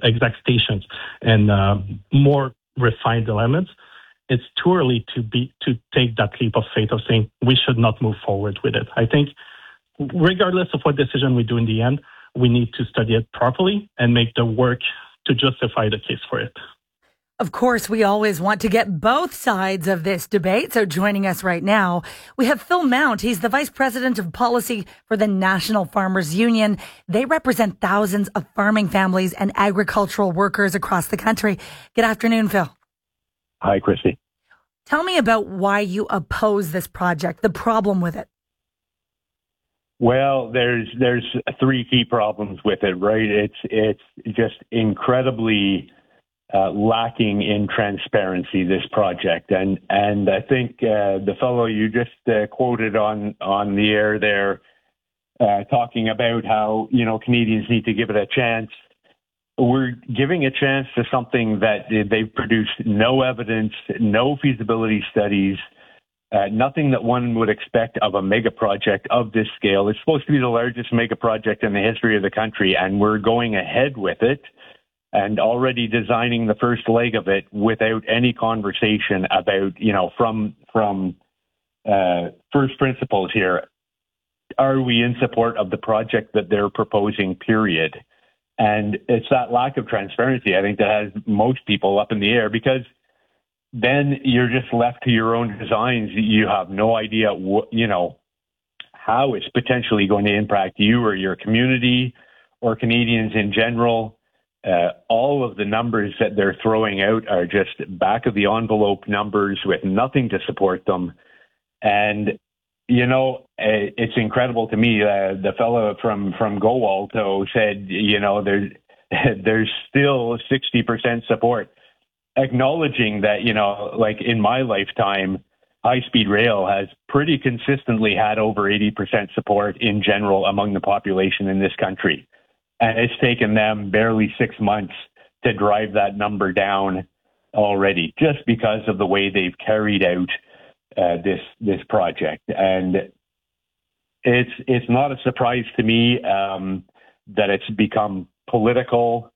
exact stations and more refined elements, it's too early to take that leap of faith of saying we should not move forward with it. I think regardless of what decision we do in the end, we need to study it properly and make the work to justify the case for it. Of course, we always want to get both sides of this debate. So joining us right now, we have Phil Mount. He's the Vice President of Policy for the National Farmers Union. They represent thousands of farming families and agricultural workers across the country. Good afternoon, Phil. Hi, Christy. Tell me about why you oppose this project, the problem with it. Well, there's three key problems with it, right? It's just incredibly lacking in transparency, this project. And I think the fellow you just quoted on the air there, talking about how, Canadians need to give it a chance. We're giving a chance to something that they've produced no evidence, no feasibility studies, nothing that one would expect of a mega project of this scale. It's supposed to be the largest mega project in the history of the country, and we're going ahead with it and already designing the first leg of it without any conversation about, from first principles here. Are we in support of the project that they're proposing, period? And it's that lack of transparency, I think, that has most people up in the air, because then you're just left to your own designs. You have no idea how it's potentially going to impact you or your community or Canadians in general. All of the numbers that they're throwing out are just back of the envelope numbers with nothing to support them. And, it's incredible to me. The fellow from GoAlto said, there's still 60% support, acknowledging that, like in my lifetime, high-speed rail has pretty consistently had over 80% support in general among the population in this country. And it's taken them barely 6 months to drive that number down already, just because of the way they've carried out this project. And it's not a surprise to me that it's become political.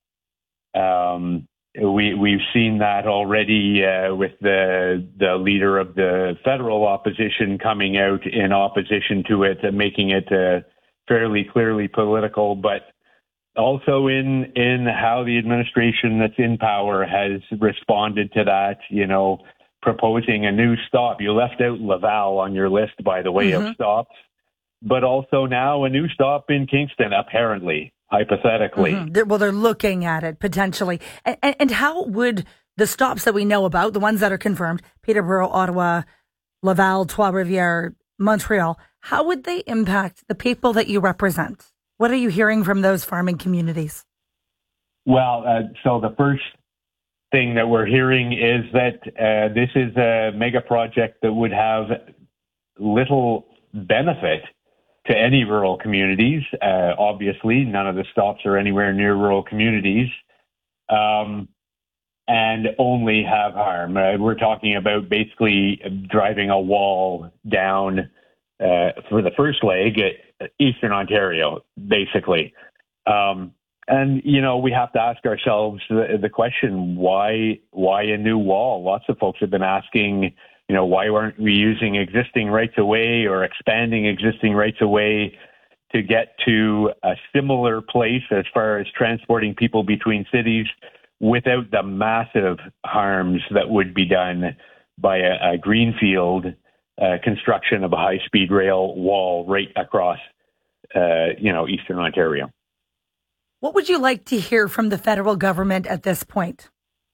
We've seen that already with the leader of the federal opposition coming out in opposition to it and making it fairly clearly political, but also in how the administration that's in power has responded to that, proposing a new stop. You left out Laval on your list, by the way, of stops, but also now a new stop in Kingston, apparently, hypothetically. Mm-hmm. Well, they're looking at it potentially. And how would the stops that we know about, the ones that are confirmed, Peterborough, Ottawa, Laval, Trois-Rivières, Montreal, how would they impact the people that you represent? What are you hearing from those farming communities? Well, so the first thing that we're hearing is that this is a mega project that would have little benefit to any rural communities. Obviously, none of the stops are anywhere near rural communities, and only have harm. We're talking about basically driving a wall down for the first leg at Eastern Ontario, basically. And, we have to ask ourselves the question, why a new wall? Lots of folks have been asking, why weren't we using existing rights of way or expanding existing rights of way to get to a similar place as far as transporting people between cities without the massive harms that would be done by a greenfield construction of a high-speed rail wall right across, Eastern Ontario. What would you like to hear from the federal government at this point?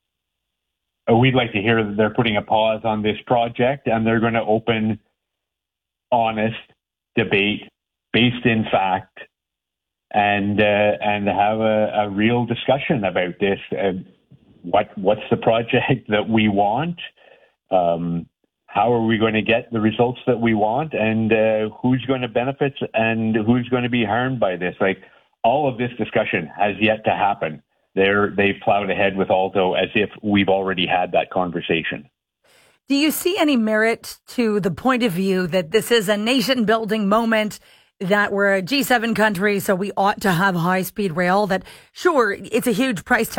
We'd like to hear that they're putting a pause on this project and they're going to open honest debate based in fact and have a real discussion about this. What's the project that we want? How are we going to get the results that we want? And who's going to benefit and who's going to be harmed by this? All of this discussion has yet to happen. They've plowed ahead with Alto as if we've already had that conversation. Do you see any merit to the point of view that this is a nation-building moment, that we're a G7 country, so we ought to have high-speed rail, that, sure, it's a huge price tag